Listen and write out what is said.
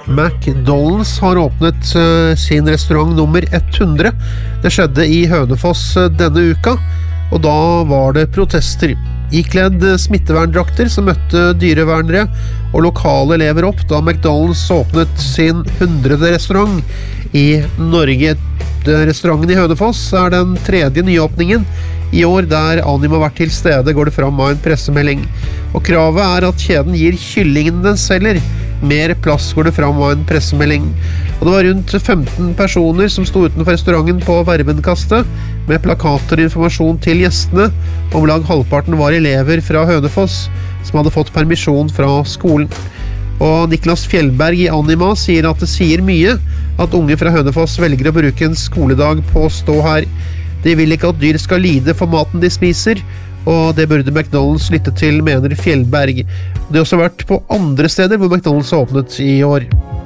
McDonald's har åpnet sin restaurant nummer 100. Det skjedde i Hønefoss denne uka, og da var det protester. Ikledd smitteverndrakter som møtte dyrevernere og lokale elever opp da McDonald's åpnet sin 100. restaurant i Norge. Restauranten i Hønefoss er den 3. nyåpningen i år der Anima har vært til stede, går det fram av en pressemelding. Og kravet er at kjeden gir kyllingen den selger mer plass, går det fram av en pressemelding. Og det var rundt 15 personer som sto utenfor restauranten på Vervenkastet med plakater og informasjon til gjestene. Om lag halvparten var elever fra Hønefoss som hadde fått permisjon fra skolen. Og Niklas Fjellberg i Anima sier at det sier mye at unge fra Hønefoss velger å bruke en skoledag på å stå her. De vil ikke at dyr skal lide for maten de spiser, og det burde McDonald's lytte til, mener Fjellberg. Det har også vært på andre steder hvor McDonald's har åpnet i år.